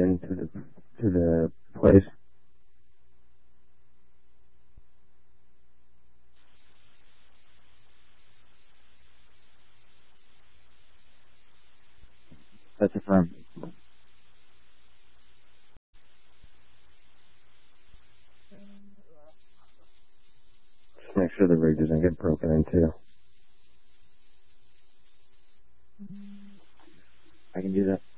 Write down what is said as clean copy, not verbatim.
into the place. That's affirmed. Just make sure the rig doesn't get broken into. I can do that.